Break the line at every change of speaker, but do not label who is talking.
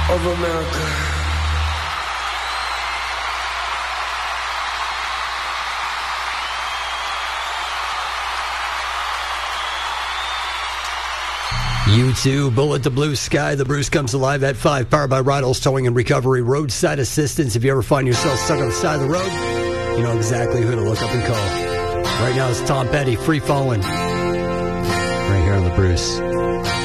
of America.
U2, Bullet to Blue Sky. The Bruce comes alive at 5, powered by Ridles Towing and Recovery, roadside assistance. If you ever find yourself stuck on the side of the road, you know exactly who to look up and call. Right now it's Tom Petty, Free Fallin', right here on the Bruce.